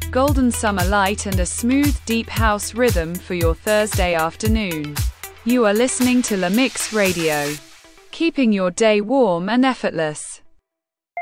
golden summer light and a smooth, deep house rhythm for your Thursday afternoon. You are listening to La Mix Radio, keeping your day warm and effortless.